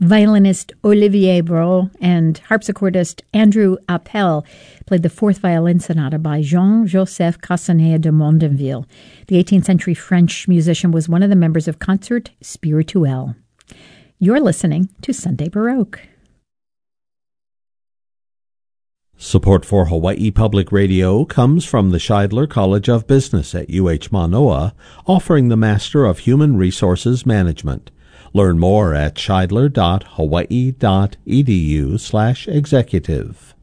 Violinist Olivier Brault and harpsichordist Andrew Appel played the fourth violin sonata by Jean-Joseph Castanet de Mondonville. The 18th century French musician was one of the members of Concert Spirituel. You're listening to Sunday Baroque. Support for Hawaii Public Radio comes from the Scheidler College of Business at UH Manoa, offering the Master of Human Resources Management. Learn more at scheidler.hawaii.edu/executive.